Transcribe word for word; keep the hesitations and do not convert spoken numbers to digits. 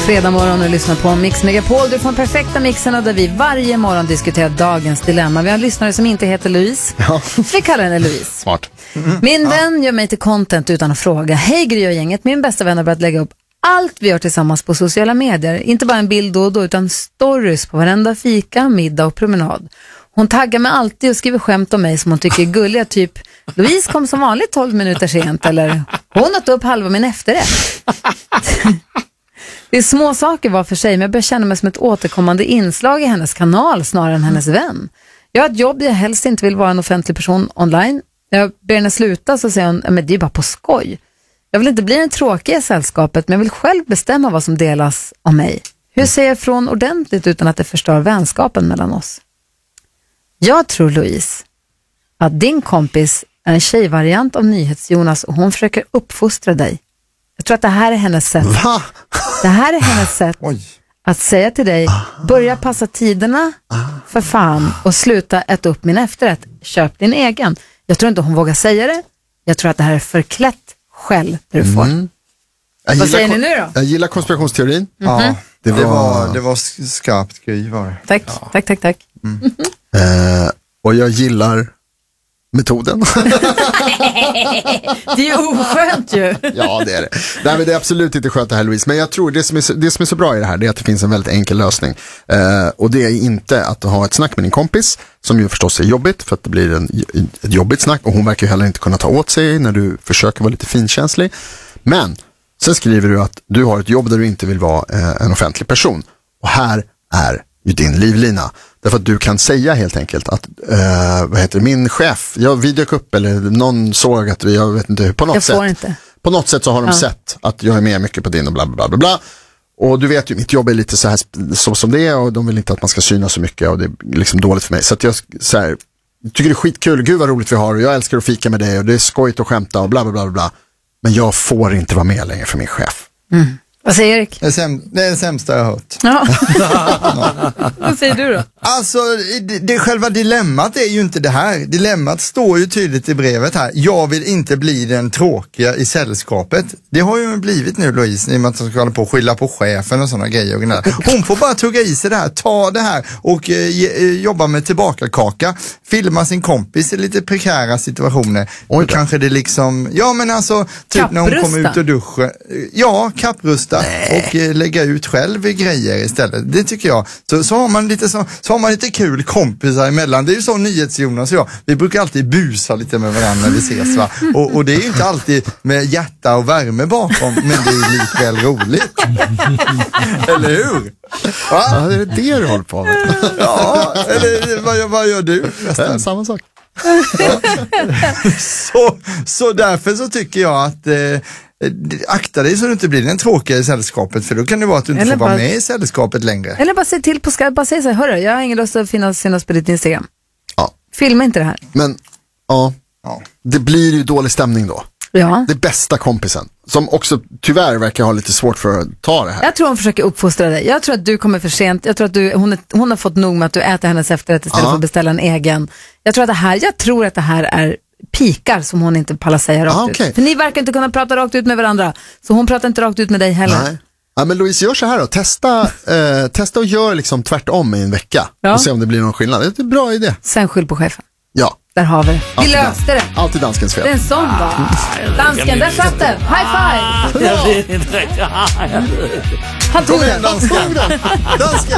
fredag morgon och lyssnar på Mix Megapol. Du får en perfekta mixen där vi varje morgon diskuterar dagens dilemma. Vi har en lyssnare som inte heter Louise. Ja. Vi kallar henne Louise. Smart. Mm. Min ja. vän gör mig till content utan att fråga. Hej Gry och gänget, min bästa vän har börjat lägga upp allt vi gör tillsammans på sociala medier. Inte bara en bild då och då, utan stories på varenda fika, middag och promenad. Hon taggar mig alltid och skriver skämt om mig som hon tycker är gulliga. Typ, Louise kom som vanligt tolv minuter sent. Eller, hon åt upp halva min efterrätt. Det är små saker var för sig, men jag börjar känna mig som ett återkommande inslag i hennes kanal snarare än hennes vän. Jag har ett jobb där jag helst inte vill vara en offentlig person online. Jag ber henne sluta, så säger hon, men det är bara på skoj. Jag vill inte bli en tråkig i sällskapet, men jag vill själv bestämma vad som delas om mig. Hur ser jag ifrån ordentligt utan att det förstör vänskapen mellan oss? Jag tror, Louise, att din kompis är en tjejvariant av NyhetsJonas och hon försöker uppfostra dig. Jag tror att det här är hennes sätt. Va? Det här är hennes sätt Oj. att säga till dig, börja passa tiderna för fan och sluta äta upp min efterrätt. Köp din egen. Jag tror inte hon vågar säga det. Jag tror att det här är förklätt skäll du får. Mm. Vad säger ni nu då? Jag gillar konspirationsteorin. Mm-hmm. Ja, det var, det var, det var skarpt Gry var det. Tack, ja. tack, tack, tack. Mm. Mm-hmm. Eh, och jag gillar metoden. Det är ju oskönt ju. Ja, det är det. Nej, men det är absolut inte skönt det här, Louise. Men jag tror det som är så, det som är så bra i det här, det är att det finns en väldigt enkel lösning. Eh, och det är inte att ha ett snack med din kompis, som ju förstås är jobbigt för att det blir en, ett jobbigt snack. Och hon verkar ju heller inte kunna ta åt sig när du försöker vara lite finkänslig. Men sen skriver du att du har ett jobb där du inte vill vara eh, en offentlig person. Och här är ju din livlina. Därför att du kan säga helt enkelt att eh, vad heter det, min chef, jag vi dök upp eller någon såg att vi, jag vet inte hur, på något jag sätt. Får inte. På något sätt så har de ja. sett att jag är med mycket på din och bla bla bla bla. Och du vet ju, mitt jobb är lite så här så som det är och de vill inte att man ska synas så mycket och det är liksom dåligt för mig. Så att jag så här, tycker det är skitkul, gud vad roligt vi har och jag älskar att fika med dig och det är skojigt att skämta och bla bla bla bla. Men jag får inte vara med längre för min chef. Mm. Vad säger Erik? Det är, säm- det är det sämsta jag har hört. Ja. Ja. Vad säger du då? Alltså, det, det själva dilemmat är ju inte det här. Dilemmat står ju tydligt i brevet här. Jag vill inte bli den tråkiga i sällskapet. Det har ju blivit nu, Louise, i och med att man ska hålla på och skylla på chefen och sådana grejer. Och hon får bara tugga i sig det här, ta det här och eh, jobba med tillbakakaka. Filma sin kompis i lite prekära situationer. Och kanske det liksom, ja men alltså, typ kapprusta. När hon kommer ut och duschar. Ja, kapprusta. Nej. Och eh, lägga ut själv grejer istället. Det tycker jag. Så, så, har man lite, så, så har man lite kul kompisar emellan. Det är ju så NyhetsJonas och jag. Vi brukar alltid busa lite med varandra när vi ses, va? Och, och det är ju inte alltid med hjärta och värme bakom, men det är likväl roligt. Eller hur? Va? Ja, det är det du håller på med. Ja, eller vad, vad gör du? Ja, samma sak. Ja. så, så därför så tycker jag att eh, akta dig så du inte blir den tråkiga i sällskapet, för då kan det vara att du inte eller får bara, vara med i sällskapet längre. Eller bara se till på Skype, bara säga så här, hörru, jag har ingen lust att finnas, finnas på ditt Instagram. Ja. Filma inte det här. Men, ja, ja, det blir ju dålig stämning då. Ja. Det bästa kompisen, som också tyvärr verkar ha lite svårt för att ta det här. Jag tror hon försöker uppfostra dig. Jag tror att du kommer för sent. Jag tror att du, hon, är, hon har fått nog med att du äter hennes efterrätt istället ja. för att beställa en egen. Jag tror att det här, jag tror att det här är pikar som hon inte pallar säga rakt ah, okay. ut. För ni verkar inte kunna prata rakt ut med varandra. Så hon pratar inte rakt ut med dig heller. Nej. Ja, men Louise, gör så här då. Testa, eh, testa och gör liksom tvärtom i en vecka. Ja. Och se om det blir någon skillnad. Det är en bra idé. Sen skyll på chefen. Ja. Där har vi det. Vi alltid löste det. Alltid danskens fel. Det är en sån va? Dansken, där satt den. High five! Jag vet inte. Han tog den. Dansken. Dansken.